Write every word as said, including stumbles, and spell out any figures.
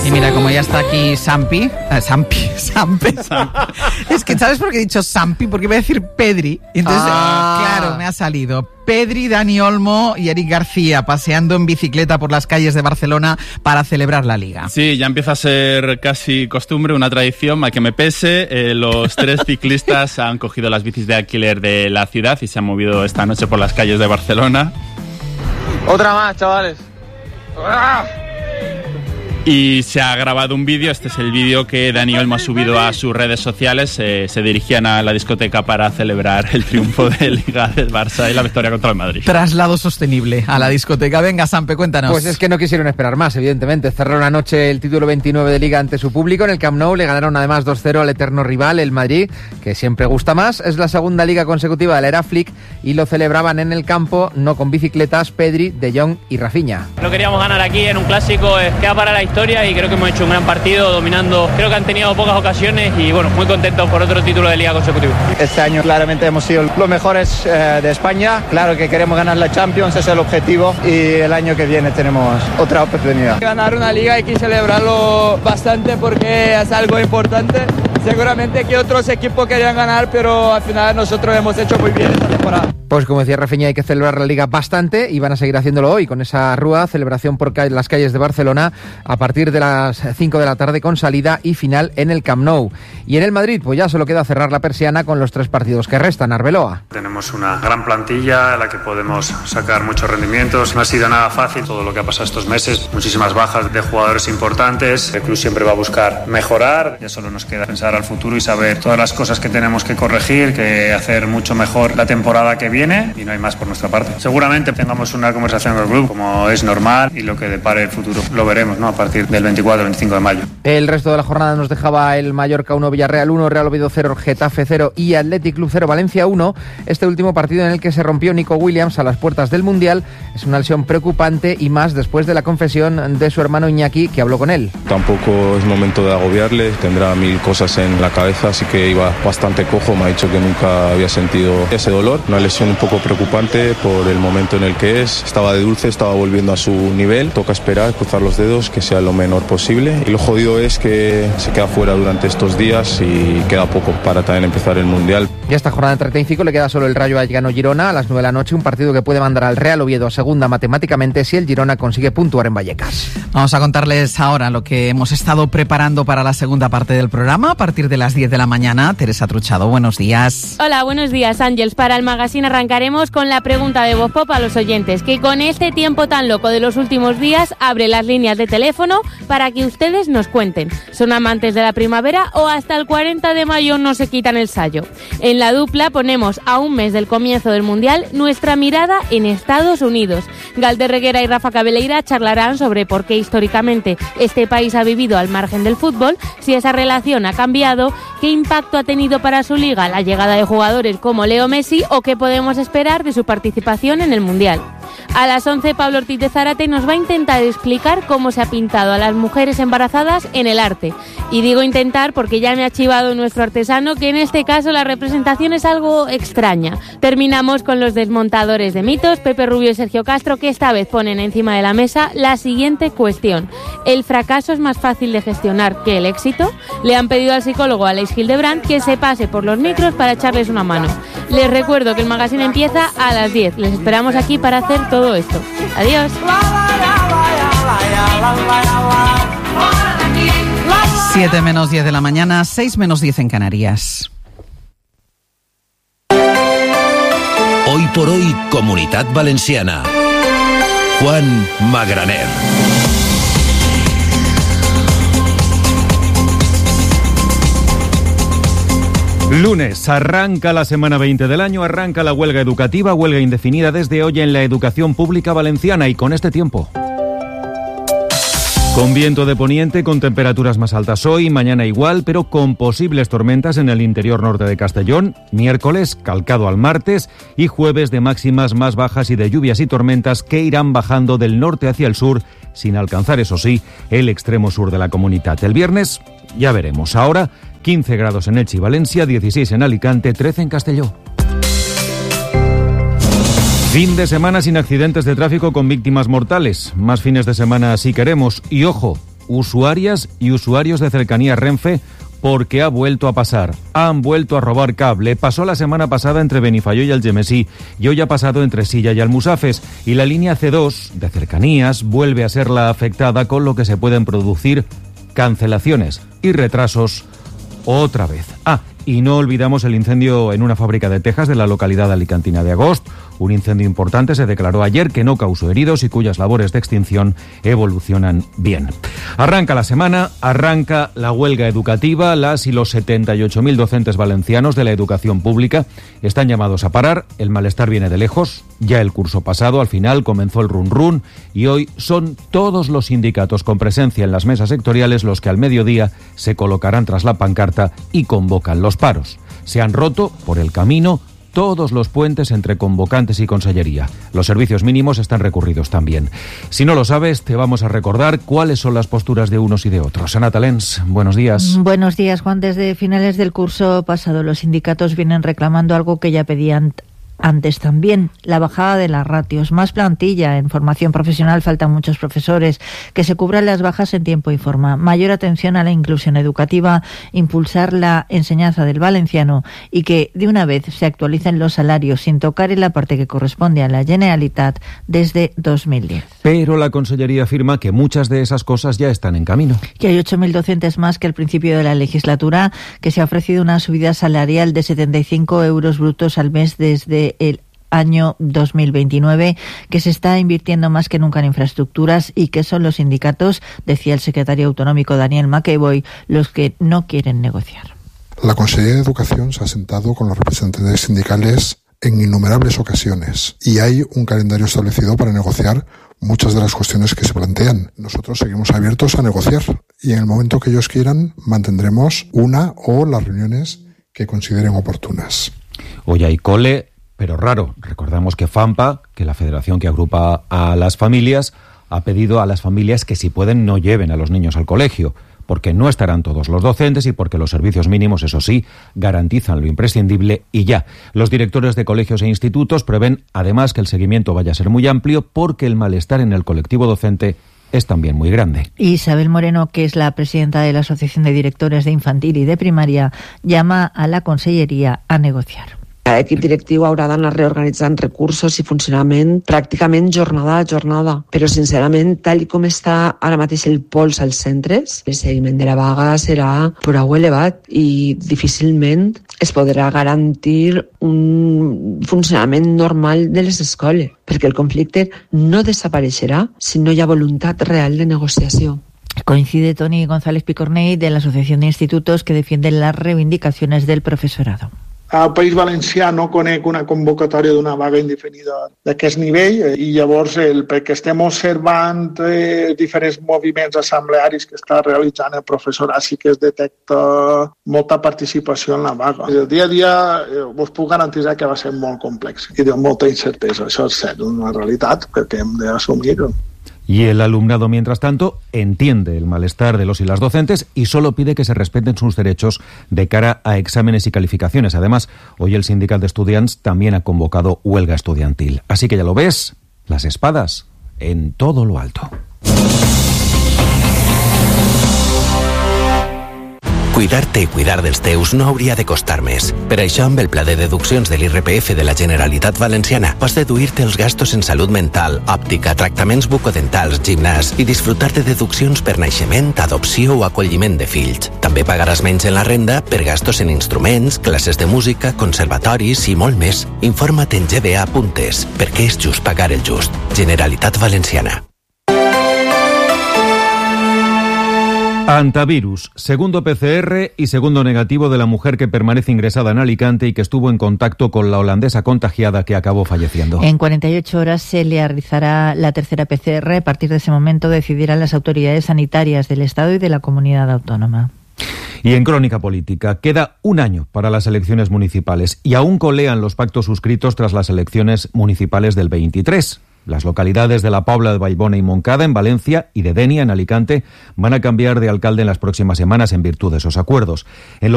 Y mira, como ya está aquí Sampi, eh, Sampi, Sampi, Sampi. Es que, ¿sabes por qué he dicho Sampi? Porque voy a decir Pedri. Entonces, ah. claro, me ha salido Pedri, Dani Olmo y Eric García paseando en bicicleta por las calles de Barcelona para celebrar la Liga. Sí, ya empieza a ser casi costumbre, una tradición, a que me pese. Eh, los tres ciclistas han cogido las bicis de alquiler de la ciudad y se han movido esta noche por las calles de Barcelona. Otra más, chavales. ¡Ah! Y se ha grabado un vídeo, este es el vídeo que Dani Olmo ha subido a sus redes sociales. Eh, se dirigían a la discoteca para celebrar el triunfo de Liga del Barça y la victoria contra el Madrid. Traslado sostenible a la discoteca. Venga, Sampe, cuéntanos. Pues es que no quisieron esperar más, evidentemente. Cerraron anoche el título veintinueve de Liga ante su público. En el Camp Nou le ganaron además dos cero al eterno rival, el Madrid, que siempre gusta más. Es la segunda Liga consecutiva de la era Flick y lo celebraban en el campo, no con bicicletas, Pedri, De Jong y Rafinha. No queríamos ganar aquí en un clásico, eh, queda para la historia y creo que hemos hecho un gran partido dominando. Creo que han tenido pocas ocasiones y bueno, muy contentos por otro título de Liga consecutivo. Este año claramente hemos sido los mejores eh, de España. Claro que queremos ganar la Champions, ese es el objetivo y el año que viene tenemos otra oportunidad. Ganar una Liga hay que celebrarlo bastante porque es algo importante. Seguramente que otros equipos querían ganar, pero al final nosotros hemos hecho muy bien esta temporada. Pues como decía Rafinha, hay que celebrar la Liga bastante y van a seguir haciéndolo hoy con esa rúa, celebración por las calles de Barcelona a partir de las cinco de la tarde con salida y final en el Camp Nou. Y en el Madrid, pues ya solo queda cerrar la persiana con los tres partidos que restan. Arbeloa. Tenemos una gran plantilla en la que podemos sacar muchos rendimientos. No ha sido nada fácil todo lo que ha pasado estos meses. Muchísimas bajas de jugadores importantes. El club siempre va a buscar mejorar. Ya solo nos queda pensar al futuro y saber todas las cosas que tenemos que corregir, que hacer mucho mejor la temporada que viene. Y no hay más por nuestra parte. Seguramente tengamos una conversación con el club, como es normal, y lo que depare el futuro lo veremos, ¿no? A partir del veinticuatro veinticinco de mayo. El resto de la jornada nos dejaba el Mallorca uno, Villarreal uno, Real Oviedo cero, Getafe cero y Athletic Club cero, Valencia uno. Este último partido en el que se rompió Nico Williams a las puertas del Mundial es una lesión preocupante y más después de la confesión de su hermano Iñaki, que habló con él. Tampoco es momento de agobiarle, tendrá mil cosas en la cabeza, así que iba bastante cojo. Me ha dicho que nunca había sentido ese dolor, una lesión un poco preocupante por el momento en el que es. Estaba de dulce, estaba volviendo a su nivel. Toca esperar, cruzar los dedos, que sea lo menor posible. Y lo jodido es que se queda fuera durante estos días y queda poco para también empezar el Mundial. Y a esta jornada de treinta y cinco le queda solo el Rayo Vallecano-Girona a las nueve de la noche, un partido que puede mandar al Real Oviedo a segunda matemáticamente si el Girona consigue puntuar en Vallecas. Vamos a contarles ahora lo que hemos estado preparando para la segunda parte del programa a partir de las diez de la mañana. Teresa Truchado, buenos días. Hola, buenos días, Ángeles. Para el magazine arrancaremos con la pregunta de Voz Pop a los oyentes, que con este tiempo tan loco de los últimos días abre las líneas de teléfono para que ustedes nos cuenten. ¿Son amantes de la primavera o hasta el cuarenta de mayo no se quitan el sayo? En la dupla ponemos a un mes del comienzo del Mundial nuestra mirada en Estados Unidos. Galder Reguera y Rafa Cabeleira charlarán sobre por qué históricamente este país ha vivido al margen del fútbol, si esa relación ha cambiado, qué impacto ha tenido para su liga la llegada de jugadores como Leo Messi o qué podemos esperar de su participación en el Mundial. A las once, Pablo Ortiz de Zárate nos va a intentar explicar cómo se ha pintado a las mujeres embarazadas en el arte. Y digo intentar porque ya me ha chivado nuestro artesano que en este caso la representación es algo extraña. Terminamos con los desmontadores de mitos, Pepe Rubio y Sergio Castro, que esta vez ponen encima de la mesa la siguiente cuestión. ¿El fracaso es más fácil de gestionar que el éxito? Le han pedido al psicólogo Aleix Hildebrand que se pase por los micros para echarles una mano. Les recuerdo que el magazine empieza a las diez. Les esperamos aquí para hacer todo esto. Adiós. siete menos diez de la mañana, seis menos diez en Canarias. Hoy por hoy, Comunitat Valenciana. Juan Magraner. Lunes, arranca la semana veinte del año, arranca la huelga educativa, huelga indefinida desde hoy en la educación pública valenciana y con este tiempo. Con viento de poniente, con temperaturas más altas hoy, mañana igual, pero con posibles tormentas en el interior norte de Castellón, miércoles, calcado al martes, y jueves de máximas más bajas y de lluvias y tormentas que irán bajando del norte hacia el sur, sin alcanzar, eso sí, el extremo sur de la comunidad. El viernes, ya veremos. Ahora, quince grados en Elche y Valencia, dieciséis en Alicante, trece en Castelló. Fin de semana sin accidentes de tráfico con víctimas mortales. Más fines de semana si queremos. Y ojo, usuarias y usuarios de cercanías Renfe, porque ha vuelto a pasar. Han vuelto a robar cable. Pasó la semana pasada entre Benifayó y Algemesí y hoy ha pasado entre Silla y Almusafes. Y la línea ce dos de cercanías vuelve a ser la afectada, con lo que se pueden producir cancelaciones y retrasos otra vez. Ah, y no olvidamos el incendio en una fábrica de tejas de la localidad alicantina de Agost. Un incendio importante se declaró ayer, que no causó heridos y cuyas labores de extinción evolucionan bien. Arranca la semana, arranca la huelga educativa. Las y los setenta y ocho mil docentes valencianos de la educación pública están llamados a parar. El malestar viene de lejos. Ya el curso pasado, al final, comenzó el run run y hoy son todos los sindicatos con presencia en las mesas sectoriales los que al mediodía se colocarán tras la pancarta y convocan los paros. Se han roto por el camino todos los puentes entre convocantes y consellería. Los servicios mínimos están recurridos también. Si no lo sabes, te vamos a recordar cuáles son las posturas de unos y de otros. Ana Talens, buenos días. Buenos días, Juan. Desde finales del curso pasado, los sindicatos vienen reclamando algo que ya pedían antes también, la bajada de las ratios, más plantilla en formación profesional, faltan muchos profesores, que se cubran las bajas en tiempo y forma, mayor atención a la inclusión educativa, impulsar la enseñanza del valenciano y que de una vez se actualicen los salarios sin tocar en la parte que corresponde a la Generalitat desde dos mil diez. Pero la Consellería afirma que muchas de esas cosas ya están en camino. Que hay ocho mil docentes más que al principio de la legislatura, que se ha ofrecido una subida salarial de setenta y cinco euros brutos al mes desde el año dos mil veintinueve, que se está invirtiendo más que nunca en infraestructuras y que son los sindicatos, decía el secretario autonómico Daniel McEvoy, los que no quieren negociar. La Consellería de Educación se ha sentado con los representantes sindicales en innumerables ocasiones y hay un calendario establecido para negociar muchas de las cuestiones que se plantean. Nosotros seguimos abiertos a negociar y en el momento que ellos quieran mantendremos una o las reuniones que consideren oportunas. Hoy hay cole, pero raro. Recordamos que FAMPA, que la federación que agrupa a las familias, ha pedido a las familias que si pueden no lleven a los niños al colegio, porque no estarán todos los docentes y porque los servicios mínimos, eso sí, garantizan lo imprescindible y ya. Los directores de colegios e institutos prevén además que el seguimiento vaya a ser muy amplio porque el malestar en el colectivo docente es también muy grande. Isabel Moreno, que es la presidenta de la Asociación de Directores de Infantil y de Primaria, llama a la Conselleria a negociar. L'equip directiu haurà d'anar reorganitzant recursos i funcionament pràcticament jornada a jornada. Però, sincerament, tal com està ara mateix el pols als centres, el seguiment de la vaga serà prou elevat i difícilment es podrà garantir un funcionament normal de les escoles, perquè el conflicte no desapareixerà si no hi ha voluntat real de negociació. Coincide Toni González Picornell de la Asociación de Institutos, que defiende las reivindicaciones del profesorado. Al País Valencià no conec una convocatòria d'una vaga indefinida d'aquest nivell i llavors el, perquè estem observant eh, diferents moviments assemblearis que està realitzant el professorat sí que es detecta molta participació en la vaga. El dia a dia eh, us puc garantir que va ser molt complex i de molta incertesa, això és cert, una realitat que hem d'assumir. Y el alumnado, mientras tanto, entiende el malestar de los y las docentes y solo pide que se respeten sus derechos de cara a exámenes y calificaciones. Además, hoy el Sindicat de Estudiants también ha convocado huelga estudiantil. Así que ya lo ves, las espadas en todo lo alto. Cuidar-te i cuidar dels teus no hauria de costar més. Per això, amb el pla de deduccions de l'I R P F de la Generalitat Valenciana, pots deduir-te els gastos en salut mental, òptica, tractaments bucodentals, gimnàs i disfrutar de deduccions per naixement, adopció o acolliment de fills. També pagaràs menys en la renda per gastos en instruments, classes de música, conservatoris i molt més. Informa't en ge be a punt es, perquè és just pagar el just. Generalitat Valenciana. Antivirus, segundo P C R y segundo negativo de la mujer que permanece ingresada en Alicante y que estuvo en contacto con la holandesa contagiada que acabó falleciendo. En cuarenta y ocho horas se le realizará la tercera P C R. A partir de ese momento decidirán las autoridades sanitarias del Estado y de la comunidad autónoma. Y en crónica política, queda un año para las elecciones municipales y aún colean los pactos suscritos tras las elecciones municipales del veintitrés. Las localidades de La Pobla de Vallbona y Moncada en Valencia y de Denia en Alicante van a cambiar de alcalde en las próximas semanas en virtud de esos acuerdos. En lo